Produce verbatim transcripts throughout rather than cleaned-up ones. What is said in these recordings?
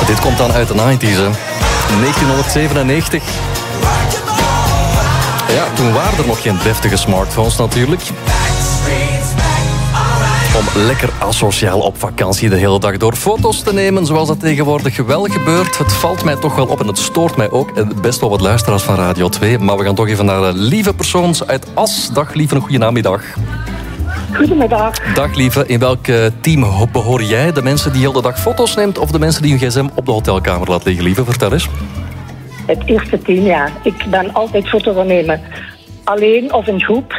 Dit komt dan uit de negentig, hè. negentienhonderdzevenennegentig. Ja, toen waren er nog geen deftige smartphones natuurlijk. Om lekker asociaal op vakantie de hele dag door foto's te nemen, zoals dat tegenwoordig wel gebeurt. Het valt mij toch wel op en het stoort mij ook. Best wel wat luisteraars van Radio twee. Maar we gaan toch even naar de lieve persoons uit As. Dag lieve, een goede namiddag. Goedemiddag. Dag lieve, in welk team behoor jij? De mensen die heel de dag foto's neemt of de mensen die hun gsm op de hotelkamer laat liggen, lieve? Vertel eens. Het eerste team, ja. Ik ben altijd foto's aan nemen. Alleen of in groep.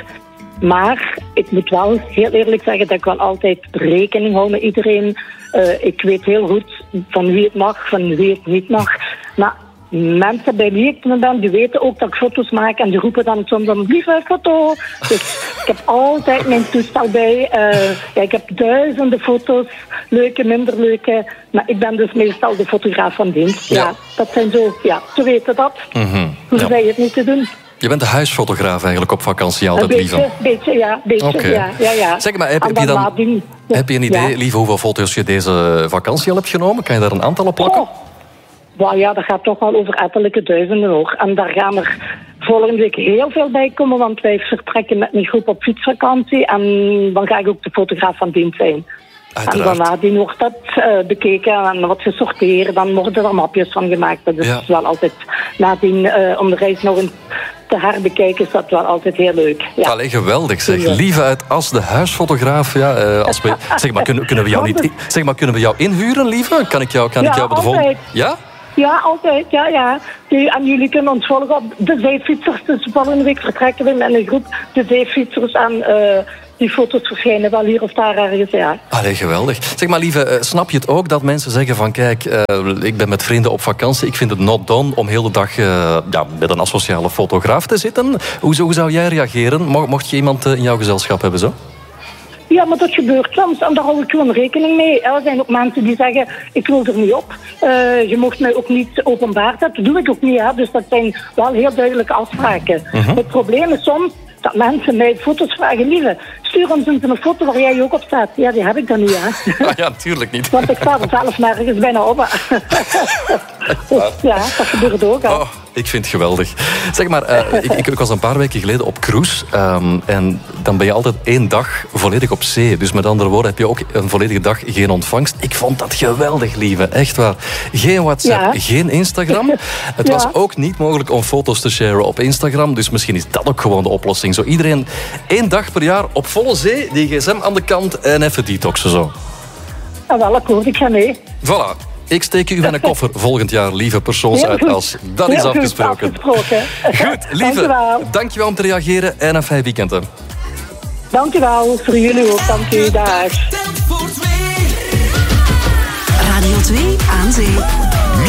Maar ik moet wel heel eerlijk zeggen dat ik wel altijd rekening hou met iedereen. Uh, ik weet heel goed van wie het mag, van wie het niet mag. Maar mensen bij wie ik me ben, die weten ook dat ik foto's maak. En die roepen dan soms een lieve foto. Dus ik heb altijd mijn toestel bij. Uh, ja, ik heb duizenden foto's. Leuke, minder leuke. Maar ik ben dus meestal de fotograaf van dienst. Ja, ja dat zijn zo, ja, ze weten dat. Mm-hmm. Hoe ja. zij het moeten doen. Je bent de huisfotograaf eigenlijk op vakantie altijd, een beetje, lieve? beetje, ja. Beetje, okay. ja, ja, ja. Zeg maar, heb, heb, je dan, doen, ja. heb je een idee, ja. lieve, hoeveel foto's je deze vakantie al hebt genomen? Kan je daar een aantal op plakken? Oh. Well, ja, dat gaat toch wel over ettelijke duizenden hoor. En daar gaan er volgende week heel veel bij komen, want wij vertrekken met een groep op fietsvakantie. En dan ga ik ook de fotograaf van dienst zijn. Uiteraard. En daarna die wordt dat uh, bekeken en wordt gesorteerd. Dan worden er mapjes van gemaakt. Dat is ja. wel altijd nadien, uh, om de reis nog eens te herbekijken, is dat wel altijd heel leuk. Ja. Allee, geweldig zeg. Ja. Lieve uit As, de huisfotograaf. Ja, uh, als we, zeg, maar, kunnen, kunnen we jou niet, zeg maar, kunnen we jou inhuren, lieve? Kan ik jou, kan ja, ik jou bij de volgende... Ja? Ja, altijd, ja, ja. Die, en jullie kunnen ons volgen op de zeefietsers. Dus volgende week vertrekken we met een groep de zeefietsers en... Uh, die foto's verschijnen wel hier of daar ergens, ja. Allee, geweldig. Zeg maar, lieve, snap je het ook dat mensen zeggen van... kijk, uh, ik ben met vrienden op vakantie. Ik vind het not done om heel de dag uh, ja, met een asociale fotograaf te zitten. Hoe, hoe zou jij reageren? Mocht je iemand in jouw gezelschap hebben, zo? Ja, maar dat gebeurt soms en daar hou ik gewoon rekening mee. Er zijn ook mensen die zeggen, ik wil er niet op. Uh, je mocht mij ook niet openbaar zetten. Dat doe ik ook niet, hè. Dus dat zijn wel heel duidelijke afspraken. Uh-huh. Het probleem is soms... dat mensen mij foto's vragen, lieve, stuur ons eens een foto waar jij ook op staat. Ja, die heb ik dan niet, hè. Ah, ja, natuurlijk niet. Want ik sta er zelf nergens bijna op. Dus, ja, dat gebeurt ook al. Oh, ik vind het geweldig. Zeg maar, uh, ik, ik, ik was een paar weken geleden op cruise. Um, en dan ben je altijd één dag volledig op zee. Dus met andere woorden heb je ook een volledige dag geen ontvangst. Ik vond dat geweldig, lieve. Echt waar. Geen WhatsApp, ja. geen Instagram. Het ja. was ook niet mogelijk om foto's te sharen op Instagram. Dus misschien is dat ook gewoon de oplossing. Zo iedereen één dag per jaar op volle zee, die gsm aan de kant en even detoxen zo. Ah, wel, akkoord, ik ga mee. Voilà. Ik steek u in een koffer volgend jaar, lieve persoons uit As. Dat is afgesproken. Goed, afgesproken. Goed, lieve, dankjewel. dankjewel om te reageren en een fijn weekend. Hè. Dankjewel, voor jullie ook. Dank u, dag. Radio twee aan zee.